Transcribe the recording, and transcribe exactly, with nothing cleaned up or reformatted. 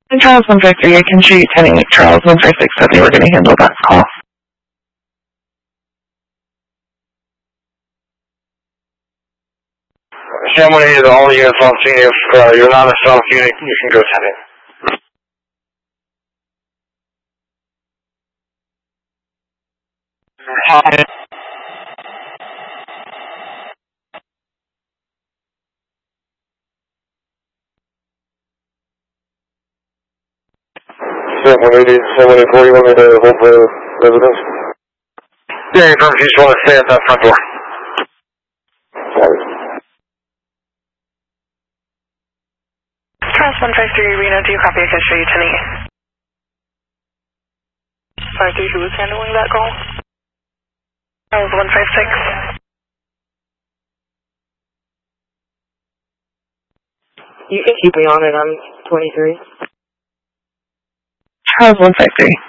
Charles one five three, I can show you ten eight. Charles one five six said they were going to handle that call. Sam one eight, all units on scene. If uh, you're not a self unit, you can go ten eight. Sam one eighty, Sam one eight four, you want me to hold for residence? Yeah, confirm if you just want to stay at that front door. Sorry. Charles one five three, Reno, do you copy? I can show you ten eight. five three, who was handling that call? Charles one five six. You can keep me on it, I'm twenty-three. Charles one five three.